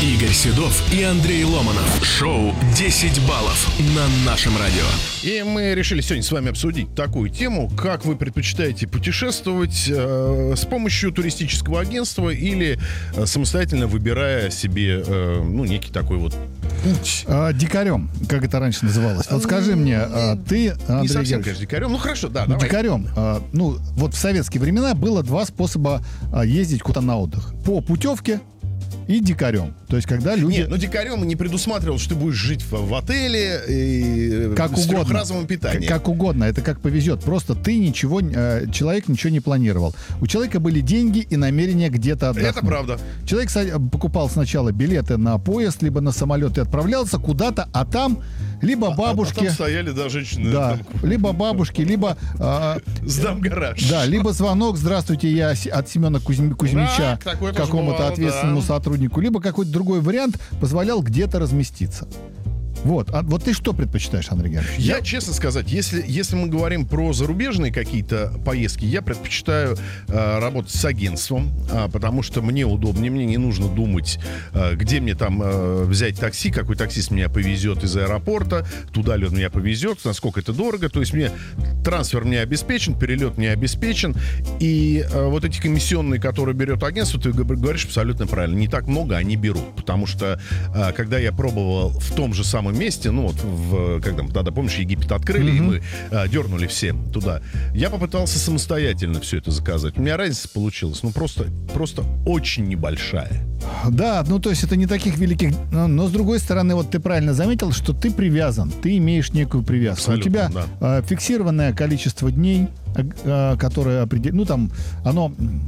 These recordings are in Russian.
Игорь Седов и Андрей Ломанов. Шоу «10 баллов» на нашем радио. И мы решили сегодня с вами обсудить такую тему, как вы предпочитаете путешествовать с помощью туристического агентства или самостоятельно выбирая себе, некий такой вот путь. Дикарем, как это раньше называлось. Вот скажи мне, ты, Андрей Не совсем, Георгиевич, конечно, дикарем. Ну, хорошо, да, давай. дикарем. Вот в советские времена было два способа ездить куда-то на отдых. По путевке и дикарем. То есть, когда люди... Нет, но дикарем не предусматривал, что ты будешь жить в отеле и как с угодно. трехразовым питанием. Как угодно, это как повезет. Просто человек ничего не планировал. У человека были деньги и намерения где-то отдохнуть. Это правда. Человек покупал сначала билеты на поезд, либо на самолет и отправлялся куда-то, а там либо бабушки... там стояли, да, женщины. Да, либо бабушки, либо... Сдам гараж. Да, либо звонок: «Здравствуйте, я от Семена Кузьмича», Да, такое тоже какому-то бывало, ответственному да. сотруднику, либо какой-то другой вариант позволял где-то разместиться. Вот. А вот ты что предпочитаешь, Андрей Георгиевич? Я, честно сказать, если мы говорим про зарубежные какие-то поездки, я предпочитаю работать с агентством, потому что мне удобнее, мне не нужно думать, где мне там взять такси, какой таксист меня повезет из аэропорта, туда ли он меня повезет, насколько это дорого. То есть трансфер мне обеспечен, перелет мне обеспечен. И вот эти комиссионные, которые берет агентство, ты говоришь абсолютно правильно. Не так много они берут. Потому что, когда я пробовал в том же самом месте, когда тогда, помнишь, Египет открыли, и мы дернули все туда. Я попытался самостоятельно все это заказать. У меня разница получилась, просто очень небольшая. Да, то есть это не таких великих... Но с другой стороны, вот ты правильно заметил, что ты привязан, ты имеешь некую привязку. Абсолютно, у тебя фиксированное количество дней, которое определено, оно...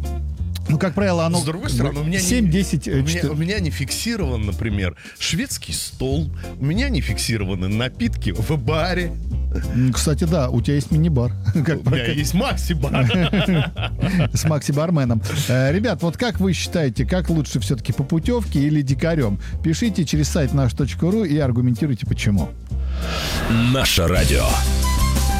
как правило, оно... С другой стороны, у меня 7-10... у меня не фиксирован, например, шведский стол, у меня не фиксированы напитки в баре. Кстати, да, у тебя есть мини-бар. У меня есть Макси-бар. С Макси-барменом. Ребят, вот как вы считаете, как лучше все-таки, по путевке или дикарем? Пишите через сайт наш.ру и аргументируйте, почему. Наше радио.